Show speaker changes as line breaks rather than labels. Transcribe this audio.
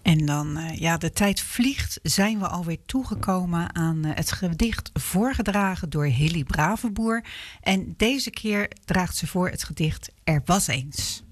En dan, de tijd vliegt, zijn we alweer toegekomen aan het gedicht voorgedragen door Hilly Bravenboer. En deze keer draagt ze voor het gedicht Er was eens.